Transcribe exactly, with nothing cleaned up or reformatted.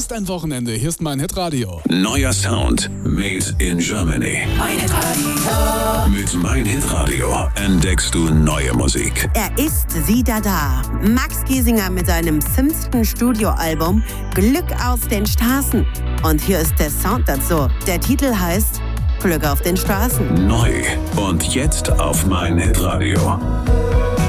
ist ein Wochenende. Hier ist mein Hitradio. Neuer Sound made in Germany. Mein Hitradio. Mit Mein Hitradio entdeckst du neue Musik. Er ist wieder da. Max Giesinger mit seinem fünften Studioalbum Glück auf den Straßen. Und hier ist der Sound dazu. Der Titel heißt Glück auf den Straßen. Neu und jetzt auf Mein Hitradio.